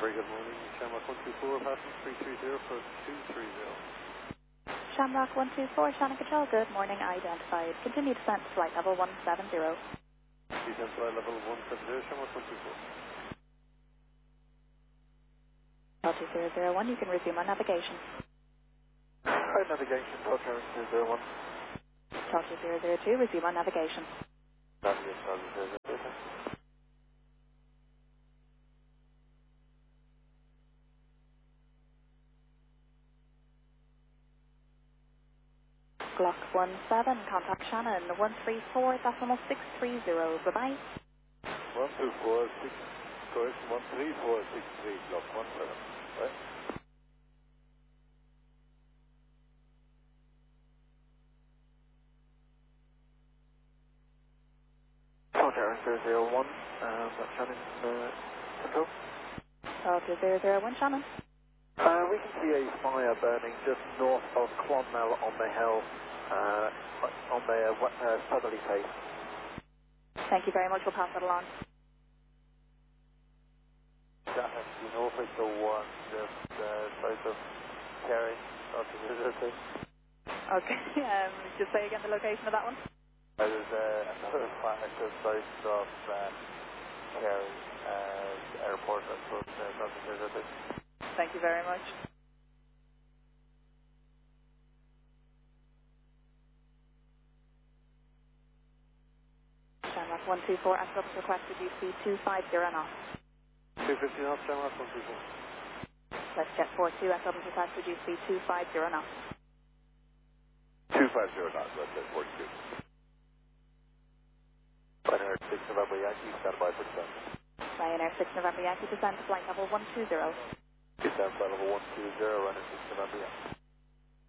Very good morning. Shamrock 124, passing 330 for 230. Shamrock 124, Shannon Control, good morning, identified. Continue descent to flight level 170. Descent flight level 170, Shamrock 124. Delta 001, you can resume on navigation. Hi, navigation, Delta 001. Delta 002, resume on navigation. Navigation, Delta 002. Glock 17, contact Shannon 134, decimal 630, bye-bye. 1246, correction 13463, Glock 17, right? Delta 001, Shannon, control. Delta 001, Shannon. We can see a fire burning just north of Clonmel on the hill, on the southerly face. Thank you very much, we'll pass that along. Shannon, you know if it's the one just south of Kerry, north of the Okay, just say again the location of that one. There's another fire just south of Kerry airport, I suppose, north of the Thank you very much. Shamrock 124, Ashford requested you speed 250 knots. 250 knots, Shamrock 124. Let's get 42, Ashford requested you speed 250 knots. 250 knots, that's it, 42. Ryanair 6 November Yankee, stand by for descent. Ryanair 6 November Yankee, descend to flight level 120. Descent flight level 120, Ryanair 6 November Yankee.